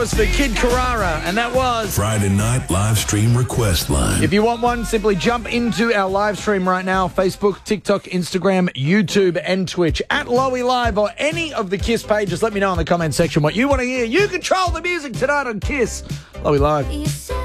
was for Kid Carrara, and that was Friday Night Live Stream Request Line. If you want one, simply jump into our live stream right now. Facebook, TikTok, Instagram, YouTube, and Twitch. At Lowy Live or any of the KISS pages. Let me know in the comment section what you want to hear. You control the music tonight on KISS. Lowy Live.